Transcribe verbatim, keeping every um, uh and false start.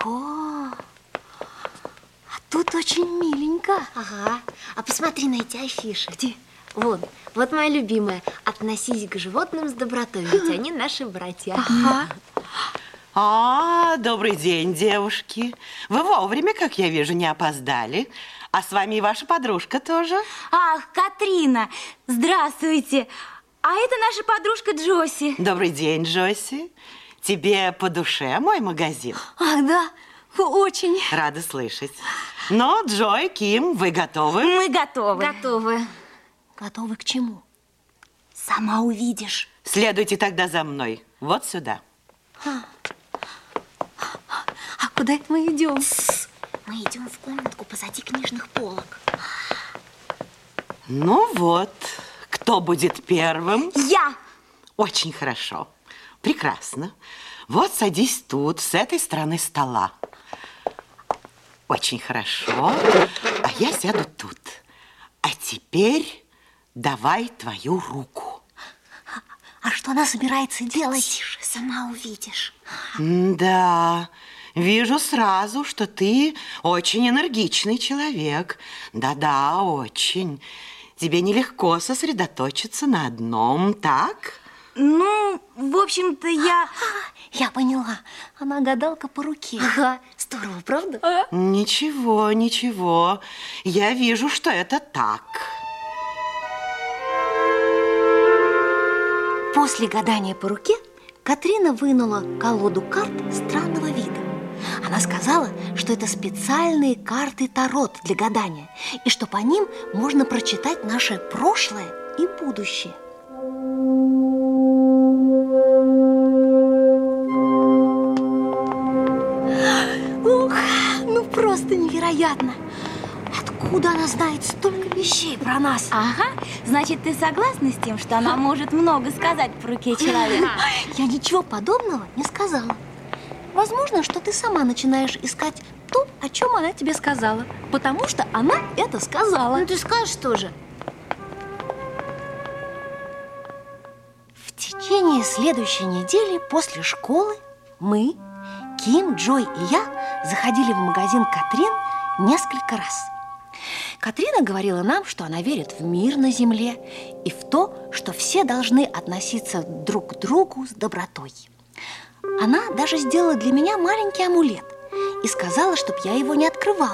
О, а тут очень миленько. Ага, а посмотри на эти афиши. Где? Вон, вот моя любимая. Относись к животным с добротой, ведь они наши братья. Ага. А, добрый день, девушки. Вы вовремя, как я вижу, не опоздали. А с вами и ваша подружка тоже. Ах, Катрина, здравствуйте. А это наша подружка Джоси. Добрый день, Джоси. Тебе по душе мой магазин? Ах, да, очень. Рада слышать. Но, Джой, Ким, вы готовы? Мы готовы. Готовы. Готовы к чему? Сама увидишь. Следуйте тогда за мной. Вот сюда. А куда это мы идем? Мы идем в комнатку позади книжных полок. Ну вот, кто будет первым? Я. Очень хорошо. Прекрасно. Вот садись тут, с этой стороны стола. Очень хорошо. А я сяду тут. А теперь давай твою руку. А что она собирается делать? Тише, сама увидишь. Да, вижу сразу, что ты очень энергичный человек. Да-да, очень. Тебе нелегко сосредоточиться на одном, так? Ну, в общем-то, я... Я поняла. Она гадалка по руке. Ага, здорово, правда? Ничего, ничего. Я вижу, что это так. После гадания по руке Катрина вынула колоду карт странного вида. Она сказала, что это специальные карты Тарот для гадания, и что по ним можно прочитать наше прошлое и будущее. Ух, ну просто невероятно! Откуда она знает столько вещей про нас? Ага, значит, ты согласна с тем, что она может много сказать по руке человека? Я ничего подобного не сказала. Возможно, что ты сама начинаешь искать то, о чем она тебе сказала, потому что она это сказала. Ну ты скажешь тоже. В течение следующей недели после школы мы, Ким, Джой и я заходили в магазин Катрин несколько раз. Катрина говорила нам, что она верит в мир на земле и в то, что все должны относиться друг к другу с добротой. Она даже сделала для меня маленький амулет и сказала, чтобы я его не открывала.